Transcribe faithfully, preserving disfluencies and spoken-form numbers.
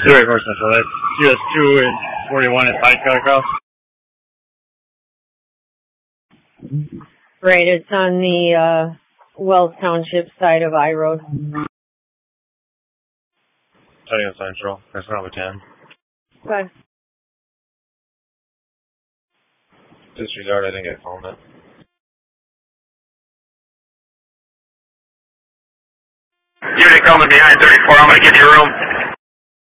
Zero Four Central, that's U S two and forty-one at Pike Across. Right, it's on the uh, Wells Township side of I Road. Turning Central, that's number ten. Okay. Disregard, I think I phoned it. Unit coming behind thirty-four, I'm going to give you room.